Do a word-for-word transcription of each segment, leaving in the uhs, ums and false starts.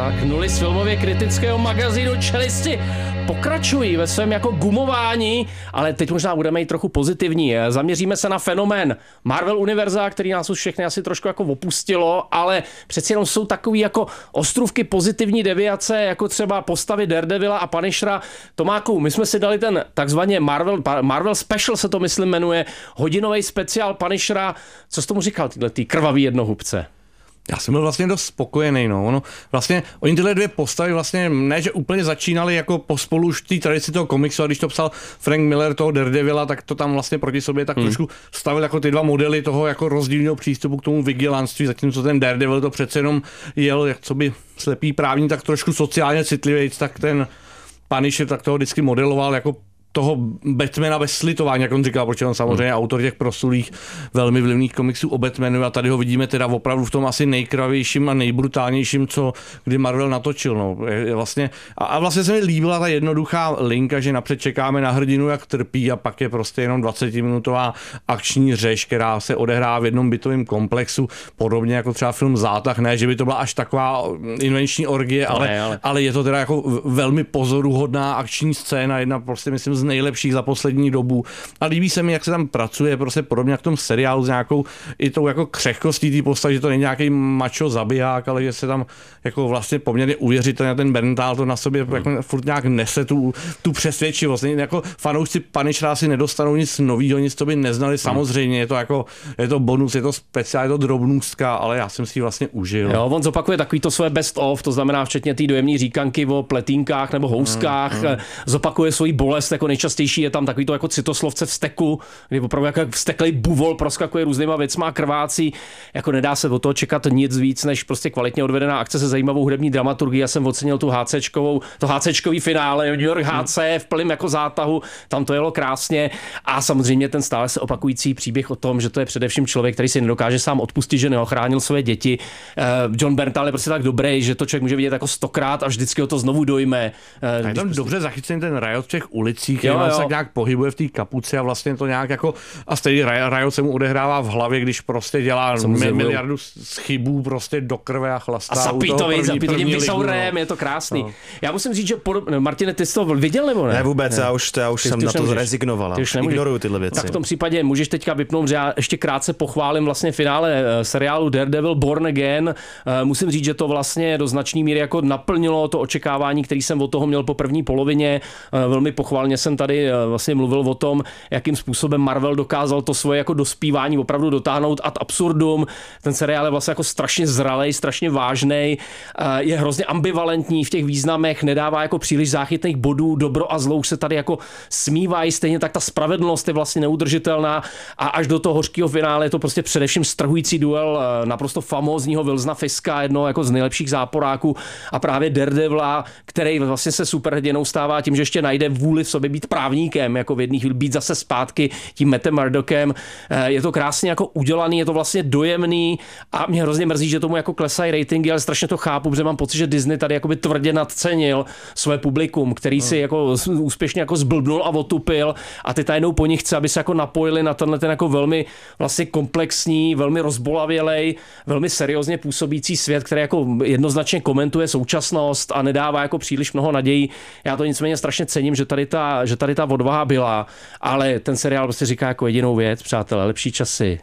Tak, nuly z filmově kritického magazínu Čelisti pokračují ve svém jako gumování, ale teď možná budeme jít trochu pozitivní. Zaměříme se na fenomén Marvel univerza, který nás už všechny asi trošku jako opustilo, ale přeci jenom jsou takový jako ostrůvky pozitivní deviace, jako třeba postavy Daredevila a Punishera. Tomáku, my jsme si dali ten takzvaně Marvel, Marvel Special se to myslím jmenuje, hodinový speciál Punishera. Co jsi tomu říkal, tyhle tý krvavý jednohubce? Já jsem byl vlastně dost spokojený, no. Ono, vlastně, oni tyhle dvě postavy vlastně ne, že úplně začínali jako pospolu už té tradici toho komiksu, a když to psal Frank Miller toho Daredevila, tak to tam vlastně proti sobě tak hmm. trošku stavil jako ty dva modely toho jako rozdílného přístupu k tomu vigilantství, zatímco ten Daredevil to přece jenom jel, jak co by slepý právní, tak trošku sociálně citlivý, tak ten Punisher tak toho vždycky modeloval jako toho Batmana bez slitování, jak on říkal, protože on samozřejmě hmm. autor těch proslulých, velmi vlivných komiksů o Batmanu a tady ho vidíme teda opravdu v tom asi nejkrvavějším a nejbrutálnějším, co kdy Marvel natočil. No. Je, je vlastně, a, a vlastně se mi líbila ta jednoduchá linka, že napřed čekáme na hrdinu, jak trpí a pak je prostě jenom dvacetiminutová akční řeč, která se odehrává v jednom bytovém komplexu, podobně jako třeba film Zátah, ne, že by to byla až taková invenční orgie, ale, ne, ale... ale je to teda jako velmi pozoruhodná akční scéna, jedna prostě myslím z nejlepších za poslední dobu. A líbí se mi, jak se tam pracuje, prostě podobně jak v tom seriálu s nějakou i tou jako křehkostí té postavy, že to není nějaký macho zabiják, ale že se tam jako vlastně poměrně uvěřitelně ten Bernthal to na sobě hmm. jako furt nějak nese tu, tu přesvědčivost. Jako fanoušci Punishera si nedostanou nic novýho, nic, co by neznali. Samozřejmě je to jako, je to bonus, je to speciál, je to drobnůstka, ale já jsem si ji vlastně užil. Jo, on zopakuje takový to své best of, to znamená včetně té dojemné říkanky o pletínkách nebo houskách, hmm. zopakuje svoji bolest, jako nejčastější je tam takový to jako citoslovce v steku, kdy opravdu jako vzteklej buvol proskakuje různýma věcma a krvácí. Jako nedá se od toho čekat nic víc, než prostě kvalitně odvedená akce se zajímavou hudební dramaturgií. Já jsem ocenil tu HCčkovou, to HCčkový finále, New York H C v plném jako zátahu, tam to jelo krásně a samozřejmě ten stále se opakující příběh o tom, že to je především člověk, který si nedokáže sám odpustit, že neochránil své děti. John Bernthal je prostě tak dobrý, že to člověk může vidět jako stokrát a vždycky ho to znovu dojme. A je tam prostě... dobře zachycený ten Riot v těch ulicích, jo, jo. se nějak pohybuje v té kapuci a vlastně to nějak jako a stejný Riot se mu odehrává v hlavě, když prostě dělá miliardu z chybů prostě do krve a chlastá. A zapítový, zapítovým vysourem, je to krásný. No. Já musím říct, že podob... Martine, ty jsi to viděl nebo ne? Ne vůbec, ne. já už, já už ty, jsem ty na to rezignovala. Ignoruju tyhle věci. Tak v tom případě můžeš teďka vypnout, že já ještě krátce pochválím vlastně finále seriálu Daredevil Born Again. Musím říct, že to vlastně do značné míry jako naplnilo to očekávání, který jsem od toho měl po první polovině. Velmi pochválně jsem tady vlastně mluvil o tom, jakým způsobem Marvel dokázal to svoje jako dospívání opravdu dotáhnout ad absurdum. Ten seriál je vlastně jako strašně zralej, strašně vážnej, je hrozně ambivalentní v těch významech, nedává jako příliš záchytných bodů, dobro a zlo už se tady jako smívají, stejně tak ta spravedlnost je vlastně neudržitelná a až do toho hořkého finále je to prostě především strhující duel naprosto famózního Wilsona Fiska, jednoho jako z nejlepších záporáků a právě Daredevila, který vlastně se superhrdinou stává tím, že ještě najde vůli v sobě být právníkem, jako v jedných chvíli být zase zpátky tím Mattem Murdockem. Je to krásně jako udělaný, je to vlastně dojemný a mě hrozně mrzí, že tomu jako klesají ratingy, ale strašně to chápu, protože mám pocit, že Disney tady jakoby tvrdě nadcenil své publikum, který si jako úspěšně jako zblbnul a otupil a ty najednou po nich chce, aby se jako napojili na tenhle ten jako velmi vlastně komplexní, velmi rozbolavělej, velmi seriózně působící svět, který jako jednoznačně komentuje současnost a nedává jako příliš mnoho nadějí. Já to nicméně strašně cením, že tady ta, že tady ta odvaha byla, ale ten seriál prostě říká jako jedinou věc, přátelé, lepší časy.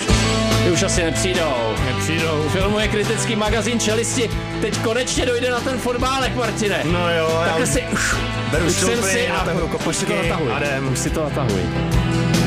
Ty už asi nepřijdou. Nepřijdou. Filmuje kritický magazín Čelisti. Teď konečně dojde na ten fotbálek, Martine. No jo. Takhle si... Beru už jsem si a už si to natahuj. Už si to natahuj.